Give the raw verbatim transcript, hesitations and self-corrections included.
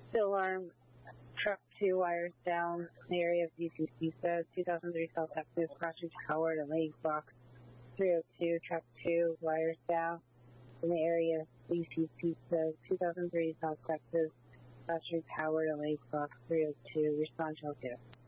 The alarm, truck two wires down in the area of D C C says two thousand three South Texas, Crossroads Tower to Lake Box three oh two, truck two wires down in the area of D C C says two thousand three South Texas, Crossroads Tower to Lake Box three oh two, respond to